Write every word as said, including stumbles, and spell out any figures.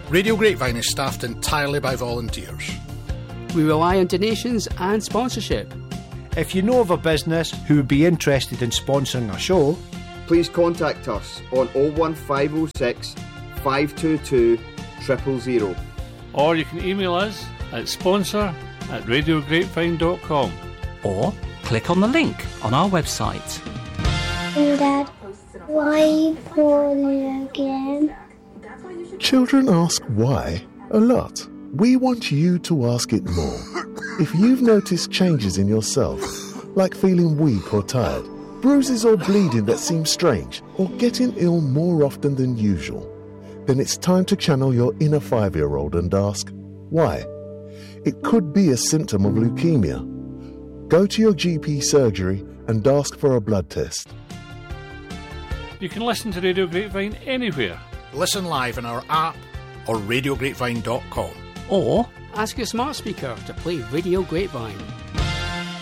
Radio Grapevine is staffed entirely by volunteers. We rely on donations and sponsorship. If you know of a business who would be interested in sponsoring a show, please contact us on oh one five oh six, five two two, zero zero zero. Or you can email us at sponsor at radio grapevine dot com. Or click on the link on our website. Dad, why are you poorly again? Children ask why a lot. We want you to ask it more. If you've noticed changes in yourself, like feeling weak or tired, bruises or bleeding that seem strange, or getting ill more often than usual, then it's time to channel your inner five-year-old and ask, why? It could be a symptom of leukemia. Go to your G P surgery and ask for a blood test. You can listen to Radio Grapevine anywhere. Listen live on our app or radio grapevine dot com. Or ask your smart speaker to play Radio Grapevine.